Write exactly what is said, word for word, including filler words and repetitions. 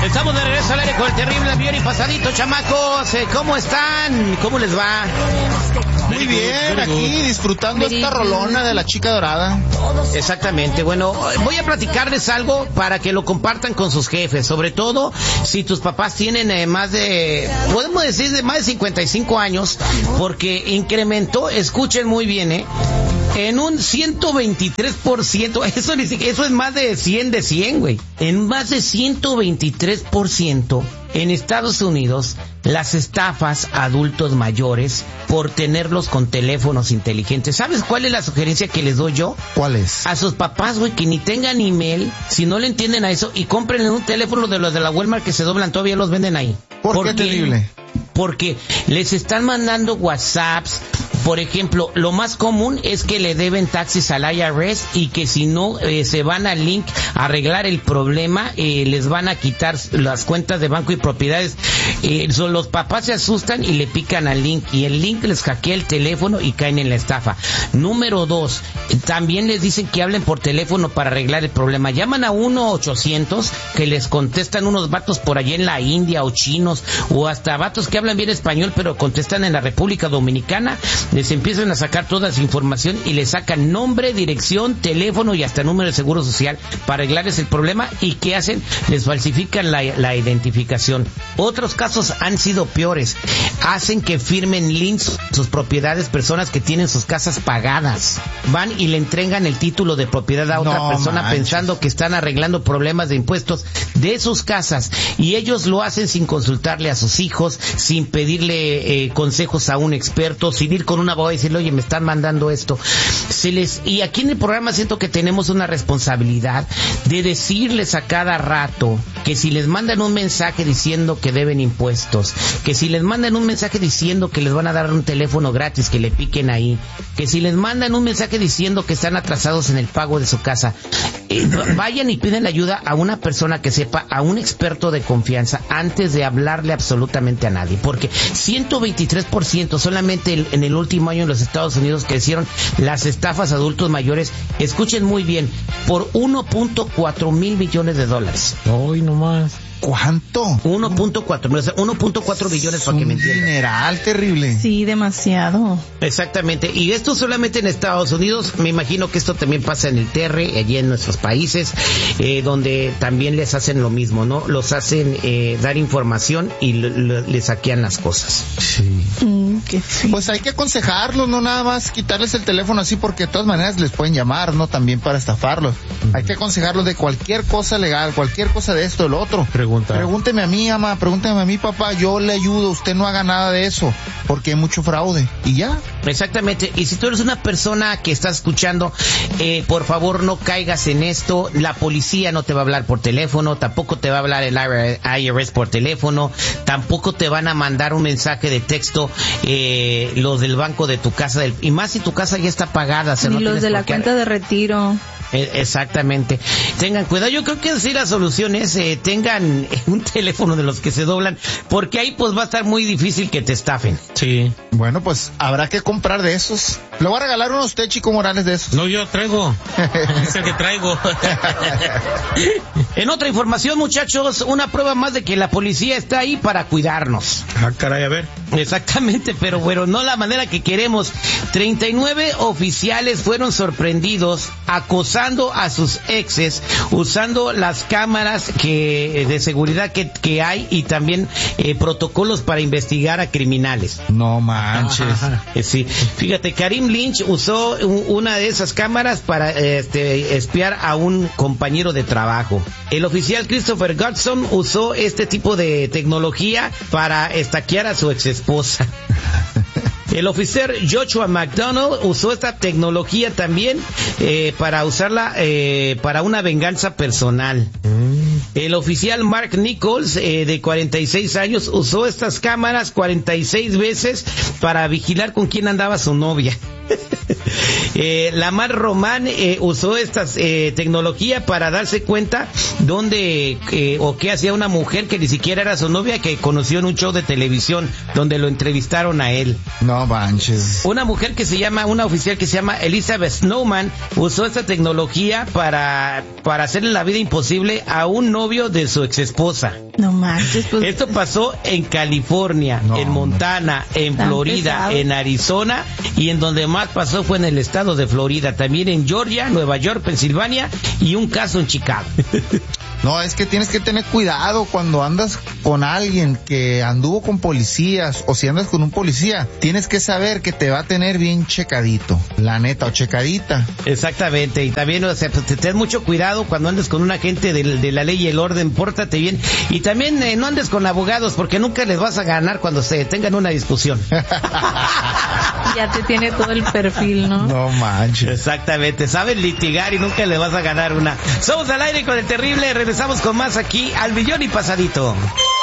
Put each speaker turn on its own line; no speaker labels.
Estamos de regreso al aire con el terrible avión y pasadito, chamacos. ¿Cómo están? ¿Cómo les va?
Muy bien, aquí disfrutando esta rolona de La Chica Dorada.
Exactamente. Bueno, voy a platicarles algo para que lo compartan con sus jefes. Sobre todo si tus papás tienen eh, más de, podemos decir, de más de cincuenta y cinco años, porque incrementó, escuchen muy bien, ¿eh? En un ciento veintitrés por ciento, eso, eso es más de cien de cien, güey. En más de ciento veintitrés por ciento en Estados Unidos, las estafas a adultos mayores por tenerlos con teléfonos inteligentes. ¿Sabes cuál es la sugerencia que les doy yo?
¿Cuál es?
A sus papás, güey, que ni tengan email, si no le entienden a eso, y compren un teléfono de los de la Walmart que se doblan, todavía los venden ahí.
¿Por
porque,
qué terrible?
Porque les están mandando WhatsApps. Por ejemplo, lo más común es que le deben taxis al I R S y que si no eh, se van al link a arreglar el problema, eh, les van a quitar las cuentas de banco y propiedades. Eh, so, los papás se asustan y le pican al link y el link les hackea el teléfono y caen en la estafa. Número dos, también les dicen que hablen por teléfono para arreglar el problema. Llaman a uno ochocientos que les contestan unos vatos por allá en la India o chinos o hasta vatos que hablan bien español pero contestan en la República Dominicana. Les empiezan a sacar toda esa información y les sacan nombre, dirección, teléfono y hasta número de seguro social para arreglarles el problema. ¿Y qué hacen? Les falsifican la, la identificación. Otros casos han sido peores. Hacen que firmen links sus propiedades, personas que tienen sus casas pagadas. Van y le entregan el título de propiedad a otra no, persona manches. Pensando que están arreglando problemas de impuestos de sus casas. Y ellos lo hacen sin consultarle a sus hijos, sin pedirle eh, consejos a un experto, sin ir con un abogado y decirle, oye, me están mandando esto. Se les, y aquí en el programa siento que tenemos una responsabilidad de decirles a cada rato que si les mandan un mensaje diciendo que deben impuestos, que si les mandan un mensaje diciendo que les van a dar un teléfono gratis, que le piquen ahí, que si les mandan un mensaje diciendo que están atrasados en el pago de su casa, eh, vayan y piden ayuda a una persona que sepa, a un experto de confianza, antes de hablarle absolutamente a nadie, porque ciento veintitrés por ciento solamente el, en el último año en los Estados Unidos crecieron las estafas a adultos mayores, escuchen muy bien, por uno punto cuatro mil millones de dólares.
Hoy nomás. ¿Cuánto?
uno punto cuatro, o sea, uno punto cuatro billones para que me entiendan.
Dineral terrible.
Sí, demasiado.
Exactamente, y esto solamente en Estados Unidos. Me imagino que esto también pasa en el T R, allí en nuestros países, eh, donde también les hacen lo mismo, ¿no? Los hacen eh, dar información y le, le, le saquean las cosas.
Sí.
Mm, qué feo.
Pues hay que aconsejarlos, no nada más quitarles el teléfono así, porque de todas maneras les pueden llamar, ¿no? También para estafarlos. Mm. Hay que aconsejarlos de cualquier cosa legal, cualquier cosa de esto, de lo otro. Pregunta. Pregúnteme a mí, mamá, pregúnteme a mí, papá, yo le ayudo, usted no haga nada de eso, porque hay mucho fraude, y ya.
Exactamente, y si tú eres una persona que estás escuchando, eh, por favor no caigas en esto. La policía no te va a hablar por teléfono, tampoco te va a hablar el I R S por teléfono, tampoco te van a mandar un mensaje de texto eh, los del banco de tu casa, del, y más si tu casa ya está pagada.
Ni no los de la cuenta de retiro.
Exactamente. Tengan cuidado. Yo creo que sí, la solución es eh, tengan un teléfono de los que se doblan, porque ahí pues va a estar muy difícil que te estafen.
Sí. Bueno, pues habrá que comprar de esos. Le voy a regalar unos té, Chico Morales, de esos.
No, yo traigo. Es el que traigo.
En otra información, muchachos, una prueba más de que la policía está ahí para cuidarnos.
Ah, caray, a ver.
Exactamente, pero bueno, no la manera que queremos. treinta y nueve oficiales fueron sorprendidos acosando a sus exes usando las cámaras que de seguridad que, que hay y también eh, protocolos para investigar a criminales.
No manches.
Eh, sí, fíjate, Karim Lynch usó un, una de esas cámaras para este, espiar a un compañero de trabajo. El oficial Christopher Godson usó este tipo de tecnología para estaquear a su exesposa. El oficial Joshua McDonald usó esta tecnología también eh, para usarla eh, para una venganza personal. El oficial Mark Nichols, eh, de cuarenta y seis años, usó estas cámaras cuarenta y seis veces para vigilar con quién andaba su novia. eh, Lamar Román eh, usó esta eh, tecnología para darse cuenta dónde eh, o qué hacía una mujer que ni siquiera era su novia, que conoció en un show de televisión donde lo entrevistaron a él.
No manches.
Una mujer que se llama, una oficial que se llama Elizabeth Snowman, usó esta tecnología para, para hacerle la vida imposible a un novio de su exesposa.
No manches, pues.
Esto pasó en California,
No,
en Montana, en
Tan
Florida,
pesado.
en Arizona, y en donde más pasó fue en el estado de Florida, también en Georgia, Nueva York, Pensilvania, y un caso en Chicago.
No, es que tienes que tener cuidado cuando andas con alguien que anduvo con policías o si andas con un policía, tienes que saber que te va a tener bien checadito, la neta, o checadita.
Exactamente, y también, o sea, pues, ten mucho cuidado cuando andes con un agente de, de la ley y el orden, pórtate bien, y también eh, no andes con abogados porque nunca les vas a ganar cuando se tengan una discusión.
Ya te tiene todo el perfil, ¿no?
No manches.
Exactamente, saben litigar y nunca le vas a ganar una. Somos al aire con el terrible, regresamos con más aquí al millón y pasadito.